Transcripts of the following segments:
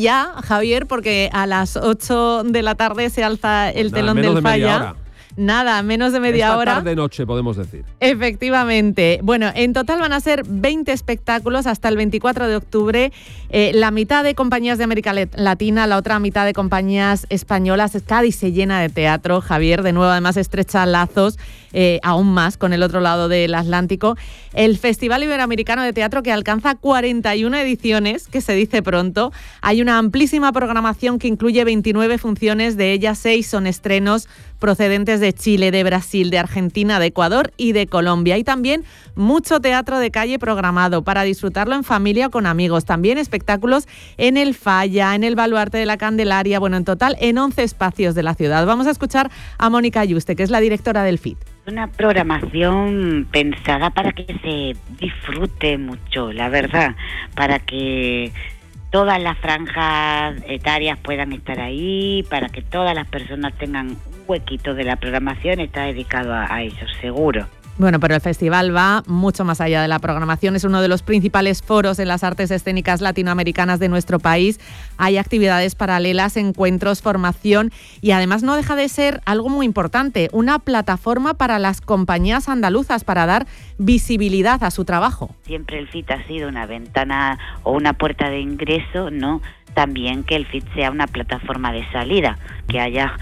Y ya, Javier, porque a las 8 de la tarde se alza el telón del Falla. Nada, menos de media hora. Tarde-noche, podemos decir. Efectivamente. Bueno, en total van a ser 20 espectáculos hasta el 24 de octubre. La mitad de compañías de América Latina, la otra mitad de compañías españolas. Cádiz se llena de teatro, Javier. De nuevo, además, estrecha lazos aún más con el otro lado del Atlántico. El Festival Iberoamericano de Teatro, que alcanza 41 ediciones, que se dice pronto. Hay una amplísima programación que incluye 29 funciones, de ellas 6 son estrenos procedentes de Chile, de Brasil, de Argentina, de Ecuador y de Colombia. Y también mucho teatro de calle programado para disfrutarlo en familia o con amigos. También espectáculos en el Falla, en el Baluarte de la Candelaria, bueno, en total en 11 espacios de la ciudad. Vamos a escuchar a Mónica Yuste, que es la directora del FIT. Una programación pensada para que se disfrute mucho, la verdad, para que todas las franjas etarias puedan estar ahí, para que todas las personas tengan un huequito de la programación, está dedicado a eso, seguro. Bueno, pero el festival va mucho más allá de la programación. Es uno de los principales foros en las artes escénicas latinoamericanas de nuestro país. Hay actividades paralelas, encuentros, formación y además no deja de ser algo muy importante, una plataforma para las compañías andaluzas para dar visibilidad a su trabajo. Siempre el FIT ha sido una ventana o una puerta de ingreso, ¿no? También que el FIT sea una plataforma de salida, que haya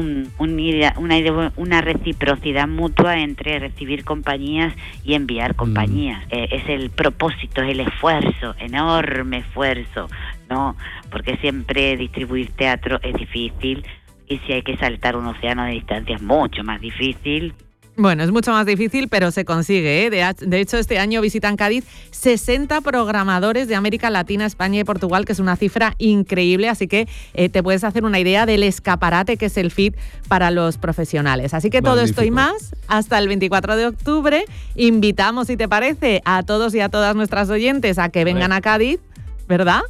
una reciprocidad mutua entre recibir compañías y enviar compañías. Es el propósito, es el esfuerzo, enorme esfuerzo, ¿no? Porque siempre distribuir teatro es difícil y si hay que saltar un océano de distancia es mucho más difícil. Bueno, es mucho más difícil, pero se consigue, ¿eh? De hecho, este año visitan Cádiz 60 programadores de América Latina, España y Portugal, que es una cifra increíble, así que te puedes hacer una idea del escaparate que es el FIT para los profesionales. Así que todo esto y más hasta el 24 de octubre. Invitamos, si te parece, a todos y a todas nuestras oyentes a que vengan a Cádiz, ¿verdad?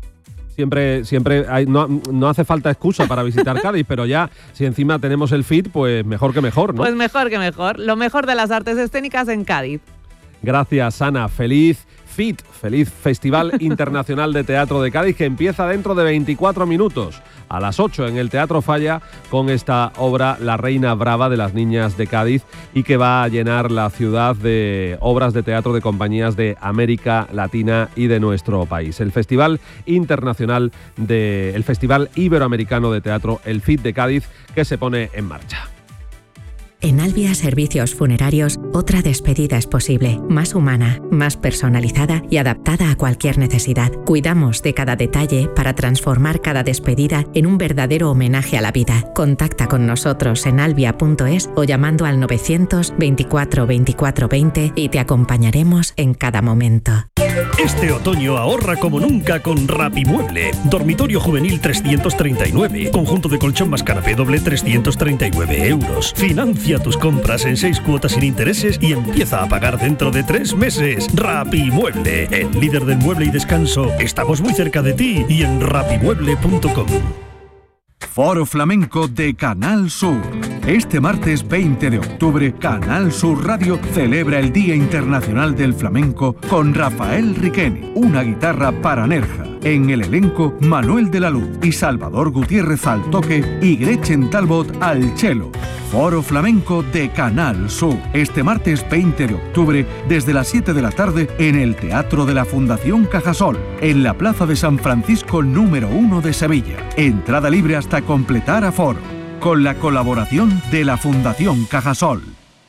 Siempre hay, no hace falta excusa para visitar Cádiz, pero ya si encima tenemos el FIT, pues mejor que mejor, ¿no? Pues mejor que mejor. Lo mejor de las artes escénicas en Cádiz. Gracias, Ana. Feliz FIT, feliz Festival Internacional de Teatro de Cádiz, que empieza dentro de 24 minutos, a las 8 en el Teatro Falla, con esta obra La Reina Brava de las Niñas de Cádiz, y que va a llenar la ciudad de obras de teatro de compañías de América Latina y de nuestro país. El Festival Internacional el Festival Iberoamericano de Teatro, el FIT de Cádiz, que se pone en marcha. En Albia Servicios Funerarios, otra despedida es posible, más humana, más personalizada y adaptada a cualquier necesidad. Cuidamos de cada detalle para transformar cada despedida en un verdadero homenaje a la vida. Contacta con nosotros en albia.es o llamando al 924 24 20 y te acompañaremos en cada momento. Este otoño ahorra como nunca con Rapimueble. Dormitorio juvenil 339. Conjunto de colchón más canapé doble 339 euros. Financia tus compras en 6 cuotas sin intereses y empieza a pagar dentro de 3 meses. Rapimueble, el líder del mueble y descanso. Estamos muy cerca de ti y en rapimueble.com. Foro Flamenco de Canal Sur. Este martes 20 de octubre, Canal Sur Radio celebra el Día Internacional del Flamenco con Rafael Riqueni, una guitarra para Nerja. En el elenco, Manuel de la Luz y Salvador Gutiérrez al toque y Gretchen Talbot al cello. Foro Flamenco de Canal Sur. Este martes 20 de octubre, desde las 7 de la tarde, en el Teatro de la Fundación Cajasol, en la Plaza de San Francisco número 1 de Sevilla. Entrada libre hasta completar aforo. Con la colaboración de la Fundación Cajasol.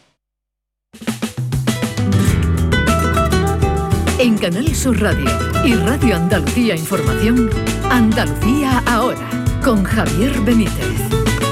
En Canal Sur Radio y Radio Andalucía Información, Andalucía Ahora, con Javier Benítez.